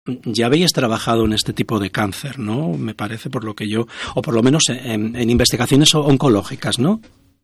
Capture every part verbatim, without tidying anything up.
Ya habéis trabajado en este tipo de cáncer, ¿no? Me parece, por lo que yo, o por lo menos en, en investigaciones oncológicas, ¿no?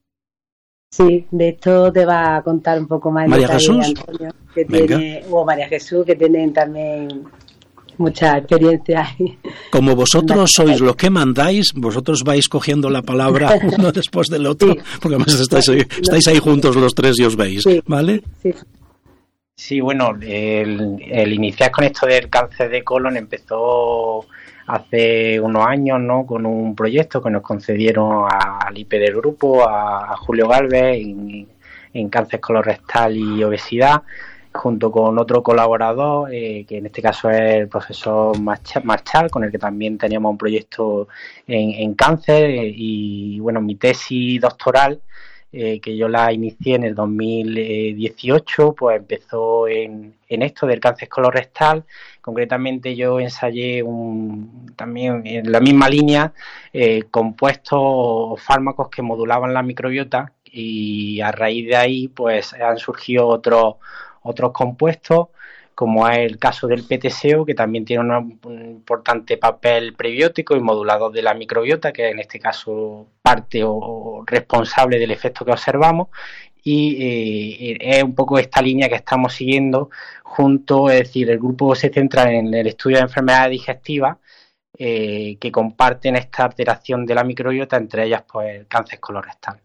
Sí, de esto te va a contar un poco más María Jesús, Antonio, que tiene, o María Jesús, que tienen también mucha experiencia ahí. Como vosotros sois los que mandáis, vosotros vais cogiendo la palabra uno después del otro, sí. Porque además estáis ahí, estáis ahí juntos los tres y os veis, sí. ¿Vale? Sí. Sí, bueno, el, el iniciar con esto del cáncer de colon empezó hace unos años, ¿no? Con un proyecto que nos concedieron al I P del grupo, a, a Julio Galvez, en, en cáncer colorectal y obesidad, junto con otro colaborador, eh, que en este caso es el profesor Marchal, con el que también teníamos un proyecto en, en cáncer, eh, y bueno, mi tesis doctoral, Eh, que yo la inicié en el dos mil dieciocho, pues empezó en, en esto del cáncer colorectal. Concretamente yo ensayé un, también en la misma línea eh, compuestos o fármacos que modulaban la microbiota, y a raíz de ahí pues han surgido otros otros compuestos, como es el caso del P T C O, que también tiene un, un importante papel prebiótico y modulador de la microbiota, que es en este caso parte o, o responsable del efecto que observamos, y eh, es un poco esta línea que estamos siguiendo junto, es decir, el grupo se centra en el estudio de enfermedades digestivas eh, que comparten esta alteración de la microbiota, entre ellas pues el cáncer colorectal.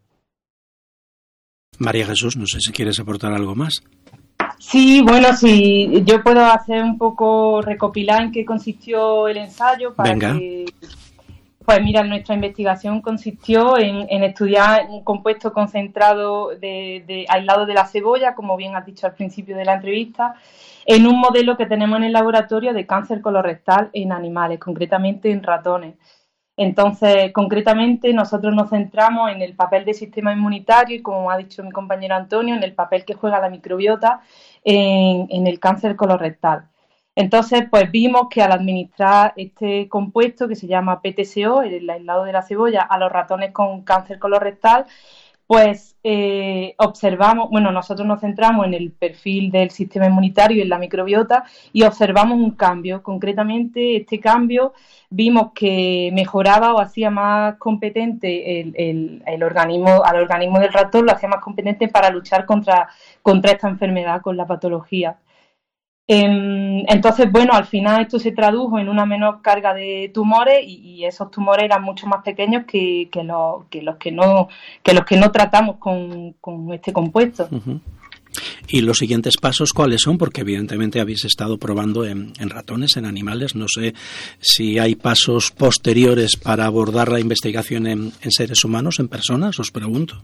María Jesús, no sé si quieres aportar algo más. Sí, bueno, sí, yo puedo hacer un poco recopilar en qué consistió el ensayo para Venga. que, pues mira, nuestra investigación consistió en, en estudiar un compuesto concentrado de, de aislado de la cebolla, como bien has dicho al principio de la entrevista, en un modelo que tenemos en el laboratorio de cáncer colorectal en animales, concretamente en ratones. Entonces, concretamente, nosotros nos centramos en el papel del sistema inmunitario y, como ha dicho mi compañero Antonio, en el papel que juega la microbiota en, en el cáncer colorectal. Entonces, pues vimos que al administrar este compuesto que se llama P T C O, el aislado de la cebolla, a los ratones con cáncer colorectal, pues eh, observamos, bueno, nosotros nos centramos en el perfil del sistema inmunitario y en la microbiota y observamos un cambio. Concretamente, este cambio vimos que mejoraba o hacía más competente el, el, el organismo, al organismo del ratón, lo hacía más competente para luchar contra, contra esta enfermedad, con la patología. Entonces, bueno, al final esto se tradujo en una menor carga de tumores y, y esos tumores eran mucho más pequeños que, que, los, que, los, que, no, que los que no tratamos con, con este compuesto. Uh-huh. ¿Y los siguientes pasos cuáles son? Porque evidentemente habéis estado probando en, en ratones, en animales. No sé si hay pasos posteriores para abordar la investigación en, en seres humanos, en personas, os pregunto.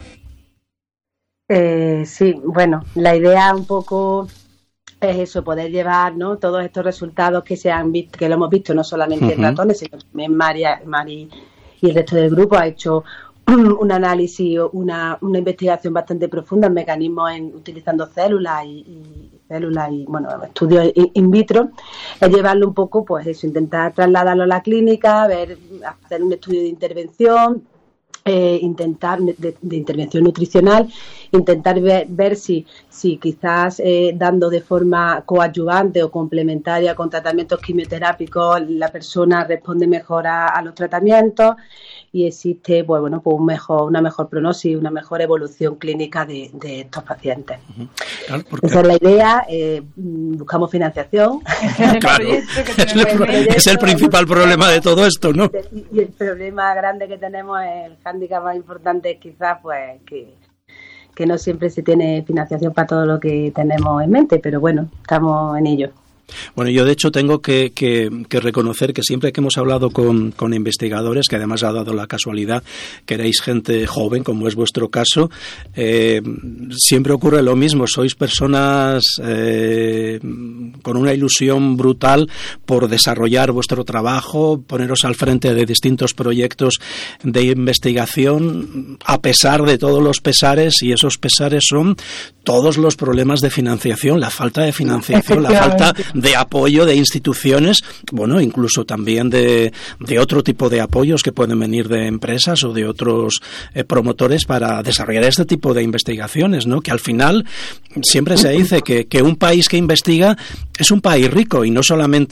Eh, sí, bueno, la idea un poco es eso, poder llevar, ¿no?, todos estos resultados que se han visto, que lo hemos visto no solamente uh-huh. en ratones, sino también María, Mari y el resto del grupo ha hecho un análisis, una, una investigación bastante profunda en mecanismos en, utilizando células y, y células y bueno, estudios in, in vitro, es llevarlo un poco, pues eso, intentar trasladarlo a la clínica, ver, hacer un estudio de intervención, eh, intentar de, de intervención nutricional, intentar ver, ver si, si quizás eh, dando de forma coadyuvante o complementaria con tratamientos quimioterápicos la persona responde mejor a, a los tratamientos y existe pues bueno pues un mejor, una mejor prognosis, una mejor evolución clínica de, de estos pacientes. Uh-huh. Claro, porque... Esa es la idea, eh, buscamos financiación. Claro, es el, pro- es el principal problema de todo esto, ¿no? Y el problema grande que tenemos, el hándicap más importante es quizás pues que, que no siempre se tiene financiación para todo lo que tenemos en mente, pero bueno, estamos en ello. Bueno, yo de hecho tengo que, que, que reconocer que siempre que hemos hablado con, con investigadores, que además ha dado la casualidad que erais gente joven, como es vuestro caso, eh, siempre ocurre lo mismo, sois personas eh, con una ilusión brutal por desarrollar vuestro trabajo, poneros al frente de distintos proyectos de investigación, a pesar de todos los pesares, y esos pesares son todos los problemas de financiación, la falta de financiación, la falta de apoyo de instituciones, bueno, incluso también de, de otro tipo de apoyos que pueden venir de empresas o de otros eh, promotores para desarrollar este tipo de investigaciones, ¿no? Que al final siempre se dice que, que un país que investiga es un país rico y no solamente